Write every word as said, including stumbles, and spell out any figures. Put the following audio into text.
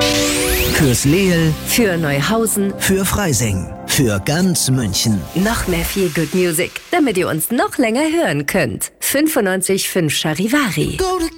Fürs Leel, für Neuhausen, für Freising, für ganz München. noch mehr viel Good Music, damit ihr uns noch länger hören könnt. fünfundneunzig Komma fünf Charivari.